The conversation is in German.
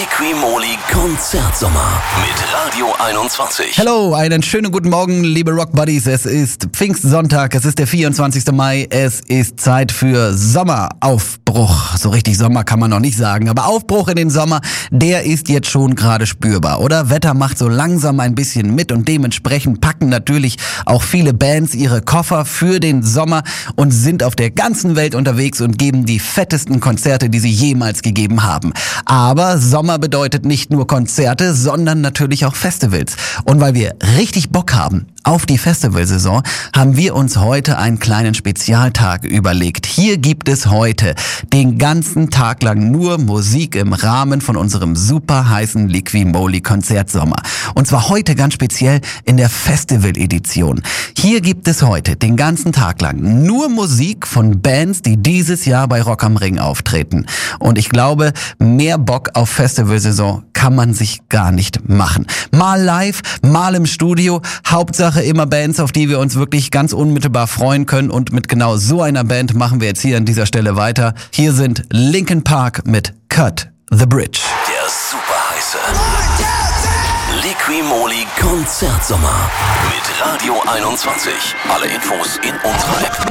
Liqui-Moly Konzertsommer mit Radio 21. Hallo, einen schönen guten Morgen, liebe Rock Buddies. Es ist Pfingstsonntag, es ist der 24. Mai, es ist Zeit für Sommeraufbruch. So richtig Sommer kann man noch nicht sagen, aber Aufbruch in den Sommer, der ist jetzt schon gerade spürbar, oder? Wetter macht so langsam ein bisschen mit und dementsprechend packen natürlich auch viele Bands ihre Koffer für den Sommer und sind auf der ganzen Welt unterwegs und geben die fettesten Konzerte, die sie jemals gegeben haben. Aber Sommer bedeutet nicht nur Konzerte, sondern natürlich auch Festivals. Und weil wir richtig Bock haben auf die Festivalsaison, haben wir uns heute einen kleinen Spezialtag überlegt. Hier gibt es heute den ganzen Tag lang nur Musik im Rahmen von unserem super heißen Liqui-Moly Konzertsommer. Und zwar heute ganz speziell in der Festival-Edition. Hier gibt es heute den ganzen Tag lang nur Musik von Bands, die dieses Jahr bei Rock am Ring auftreten. Und ich glaube, mehr Bock auf Festivalsaison kann man sich gar nicht machen. Mal live, mal im Studio, Hauptsache immer Bands, auf die wir uns wirklich ganz unmittelbar freuen können. Und mit genau so einer Band machen wir jetzt hier an dieser Stelle weiter. Hier sind Linkin Park mit Cut the Bridge. Der super heiße Liqui-Moly Konzertsommer mit Radio 21. Alle Infos in unserer App.